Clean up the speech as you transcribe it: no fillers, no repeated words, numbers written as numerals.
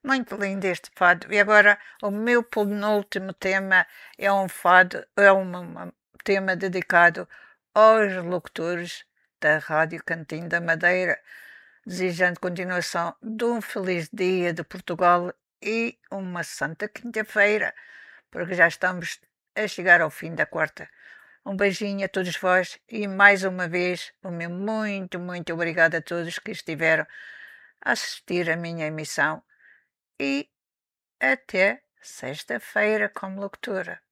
Muito lindo este fado. E agora, o meu penúltimo tema é um fado, é um tema dedicado aos locutores da Rádio Cantinho da Madeira, desejando continuação de um feliz dia de Portugal e uma santa quinta-feira, porque já estamos a chegar ao fim da quarta. Um beijinho a todos vós e mais uma vez o meu muito, muito obrigado a todos que estiveram a assistir à minha emissão e até sexta-feira como locutora.